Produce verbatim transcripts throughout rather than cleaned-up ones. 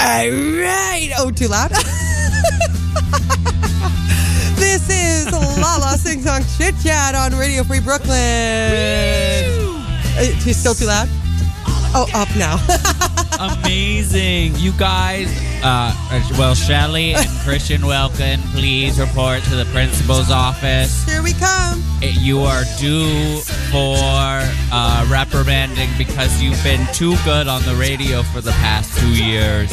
right. Oh, too loud? This is Lala Sing Song Chit Chat on Radio Free Brooklyn. Uh, She's still too loud? Oh, up now. Amazing. You guys, uh, well, Shelly and Christian Welkin, please report to the principal's office. Here we come. You are due for uh, reprimanding because you've been too good on the radio for the past two years.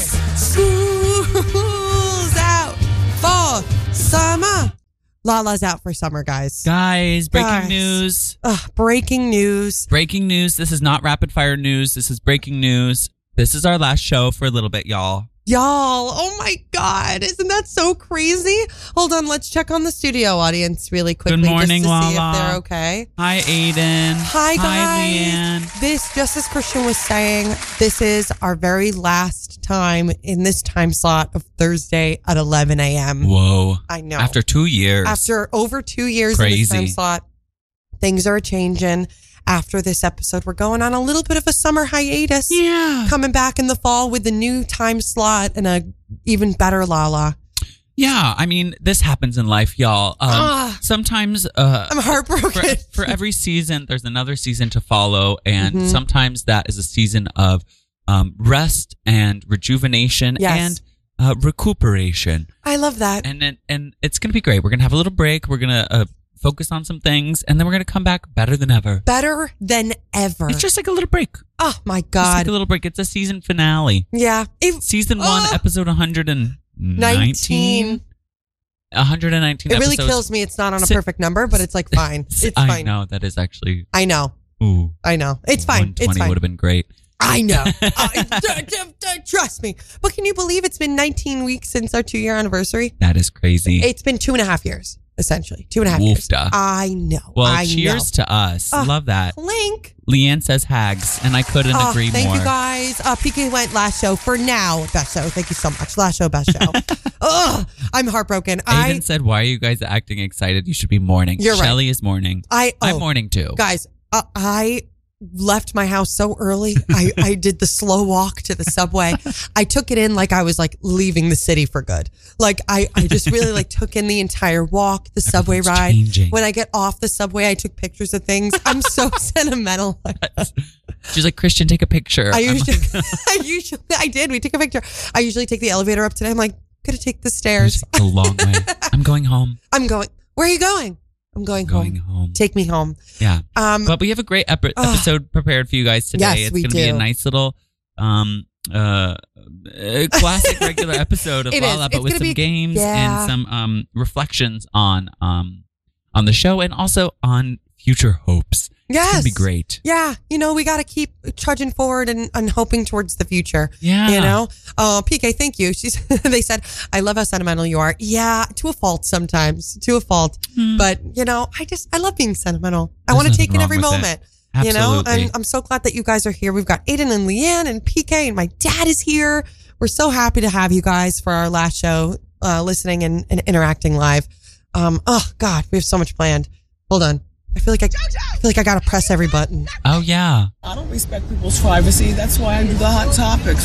School's out for summer. Lala's out for summer, guys. Guys, breaking Guys. news. Ugh, breaking news. Breaking news. This is not rapid fire news. This is breaking news. This is our last show for a little bit, y'all. Y'all, oh my God, isn't that so crazy? Hold on, let's check on the studio audience really quickly. Good morning, just to see Lala. if they're okay. Hi, Aiden. Hi, guys. Hi, Leanne. This, just as Christian was saying, this is our very last time in this time slot of Thursday at eleven a.m. Whoa. I know. After two years. After over two years Crazy. in this time slot, things are changing. After this episode, we're going on a little bit of a summer hiatus. Yeah. Coming back in the fall with a new time slot and a even better Lala. Yeah, I mean, this happens in life, y'all. Um, Ah. sometimes uh, I'm heartbroken. for, for every season, there's another season to follow, and Mhm. sometimes that is a season of um, rest and rejuvenation Yes. and uh, recuperation. I love that. And and, and it's going to be great. We're going to have a little break. We're going to uh, focus on some things, and then we're going to come back better than ever. Better than ever. It's just like a little break. Oh, my Just God. like a little break. It's a season finale. Yeah. It, Season one, Oh. episode one hundred nineteen. nineteen. one hundred nineteen It really episodes. kills me. It's not on a Si- perfect number, but it's like fine. It's I fine. know, that is actually... I know. Ooh. I know. It's fine. It's one twenty fine. would have been great. I know. I, d- d- d- trust me. But can you believe it's been nineteen weeks since our two year anniversary? That is crazy. It's been two and a half years, essentially. Two and a half years. Woofda. I know. Well, I cheers know. to us. Uh, Love that. Link. Leanne says hags, and I couldn't Oh, agree thank more. you guys. Uh, P K went last show for now. Best show. Thank you so much. Last show, best show. Ugh, I'm heartbroken. Aiden I, said, why are you guys acting excited? You should be mourning. You're right. Shelly is mourning. I, oh, I'm mourning too. guys, uh, I left my house so early. I, I did the slow walk to the subway. I took it in like I was like leaving the city for good. Like I, I just really like took in the entire walk, the subway Everything's ride. changing. When I get off the subway, I took pictures of things. I'm so sentimental. She's like, Christian, take a picture. I I'm usually, like, I usually, I did. We took a picture. I usually take the elevator up today. I'm like, gonna take the stairs. it's a long way. I'm going home. I'm going. Where are you going? I'm going, Going home. home. Take me home. Yeah. Um, But we have a great ep- episode prepared for you guys today. Yes, it's we going to be a do. nice little um, uh, uh, classic regular episode of It is. Lala, It's but with gonna some be- games yeah. and some um, reflections on um, on the show and also on future hopes. yes. It's going to be great. Yeah. You know, we got to keep trudging forward and, and hoping towards the future. Yeah. You know? Oh, P K, thank you. She's, they said, I love how sentimental you are. Yeah, to a fault sometimes, to a fault. Hmm. But, you know, I just, I love being sentimental. I There's want to nothing take in wrong every with it. moment. You know, Absolutely. and I'm so glad that you guys are here. We've got Aiden and Leanne and P K and my dad is here. We're so happy to have you guys for our last show, uh, listening and, and interacting live. Um, oh God, we have so much planned. Hold on. I feel like I, I feel like I got to press every button. Oh, yeah. I don't respect people's privacy. That's why I do the hot topics.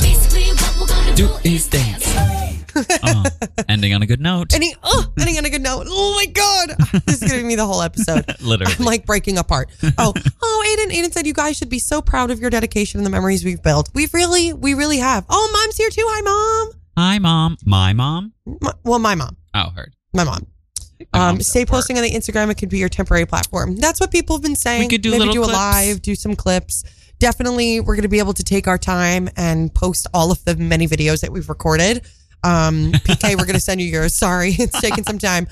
Do these things. Oh, ending on a good note. Ending, oh, ending on a good note. Oh my God. This is giving me the whole episode. Literally. I'm like breaking apart. Oh, oh, Aiden, Aiden said you guys should be so proud of your dedication and the memories we've built. We've really, we really have. Oh, mom's here too. Hi, mom. Hi, Mom. My mom? My, well, my mom. Oh, heard. My mom. My Um, mom's stay at work. posting on the Instagram. It could be your temporary platform. That's what people have been saying. We could do Maybe little do a clips. live, do some clips. Definitely, we're going to be able to take our time and post all of the many videos that we've recorded. Um, P K, we're going to send you yours. Sorry, it's taking some time.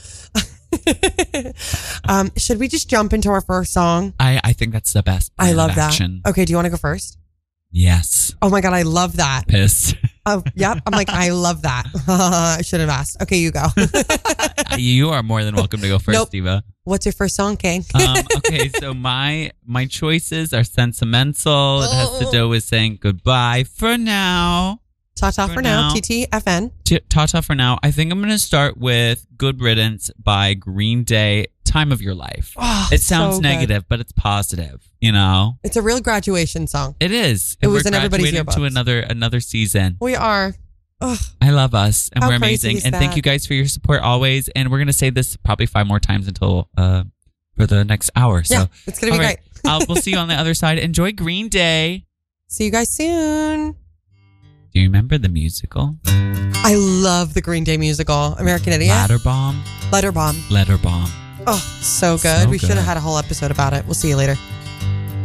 um, should we just jump into our first song? I, I think that's the best. I plan love of that. action. Okay, do you want to go first? Yes. Oh my God, I love that. Piss. Oh, yep. I'm like, I love that. I should have asked. Okay, you go. You are more than welcome to go first, Nope. Diva. What's your first song, King? Um, okay, so my my choices are sentimental. It has to do with saying goodbye for now. Ta-ta for, for now. now. T T F N. T- Ta-ta for now. I think I'm going to start with Good Riddance by Green Day, Time of Your Life. Oh, It sounds so good. negative, but it's positive, you know? It's a real graduation song. It is. It And was we're in everybody's graduating to earbuds. another another season. We are. Ugh. I love us, and How we're crazy amazing. is And thank that? you guys for your support always. And we're gonna say this probably five more times until uh for the next hour. So Yeah, it's gonna be all right. great. I'll, we'll see you on the other side. Enjoy Green Day. See you guys soon. Do you remember the musical? I love the Green Day musical, American Idiot. Ladder Bomb. Letter Bomb. Letter Bomb. Oh, so good. So we should good. have had a whole episode about it. We'll see you later.